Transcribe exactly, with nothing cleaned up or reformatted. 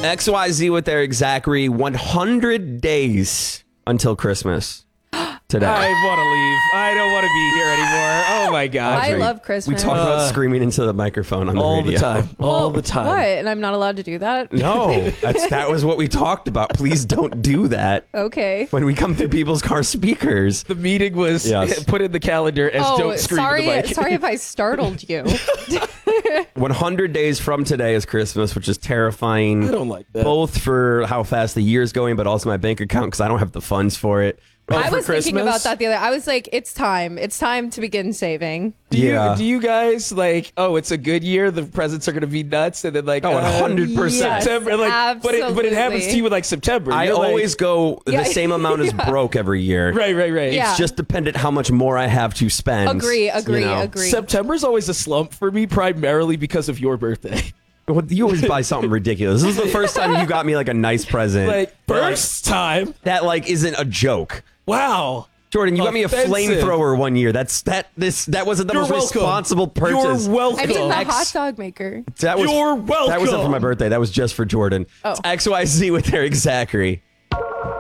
X Y Z with Eric Zachary. one hundred days until Christmas today. I want to leave. I don't want to be here anymore. Oh my god. I love We Christmas. talk about Uh, screaming into the microphone on the all radio. the time. All the time. What? And I'm not allowed to do that? No, that's, that was what we talked about. Please don't do that Okay. when we come through people's car speakers. The meeting was Yes. put in the calendar as Oh, don't scream sorry. in the mic. Sorry if I startled you. one hundred days from today is Christmas, which is terrifying. I don't like that. Both for how fast the year's going, but also my bank account because I don't have the funds for it. Oh, I for was thinking Christmas? about that the other. I was like, it's time. It's time to begin saving. Do you, Yeah. do you guys like, oh, it's a good year, the presents are going to be nuts, and then like, Oh, uh, one hundred percent. Yes, September, like, but it, but it happens absolutely. to you with like September. I You're like- always go the Yeah. same amount as Yeah. broke every year. right, right, right. Yeah. It's just dependent how much more I have to spend. Agree, agree, you know. agree. September's always a slump for me, primarily because of your birthday. Well, you always buy something ridiculous. This is the first time you got me like a nice present. Like first time. that like isn't a joke. Wow. Jordan, you got me a Offensive. flamethrower one year. That's that this that wasn't the You're most welcome. responsible purchase. You're welcome. I mean, the X- hot dog maker. That was, You're welcome. That wasn't for my birthday. That was just for Jordan. Oh. It's X Y Z with Eric Zachary.